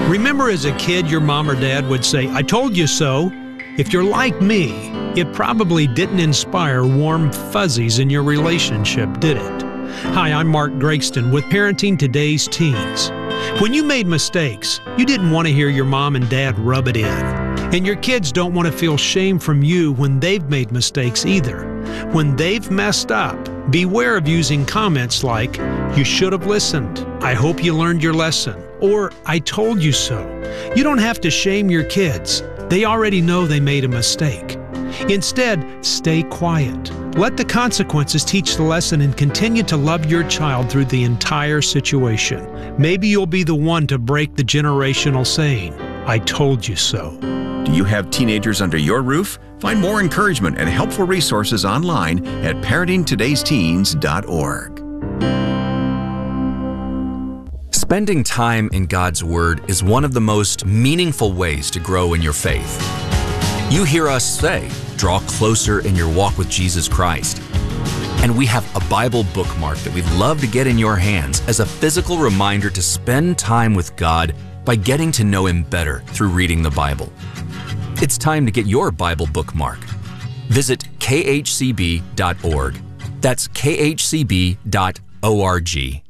Remember as a kid your mom or dad would say, "I told you so"? If you're like me, it probably didn't inspire warm fuzzies in your relationship, did it? Hi, I'm Mark Gregston with Parenting Today's Teens. When you made mistakes, you didn't want to hear your mom and dad rub it in. And your kids don't want to feel shame from you when they've made mistakes either. When they've messed up, beware of using comments like, "You should have listened," "I hope you learned your lesson," or "I told you so." You don't have to shame your kids. They already know they made a mistake. Instead, stay quiet. Let the consequences teach the lesson and continue to love your child through the entire situation. Maybe you'll be the one to break the generational saying, "I told you so." Do you have teenagers under your roof? Find more encouragement and helpful resources online at parentingtodaysteens.org. Spending time in God's Word is one of the most meaningful ways to grow in your faith. You hear us say, draw closer in your walk with Jesus Christ. And we have a Bible bookmark that we'd love to get in your hands as a physical reminder to spend time with God by getting to know Him better through reading the Bible. It's time to get your Bible bookmark. Visit khcb.org. That's khcb.org.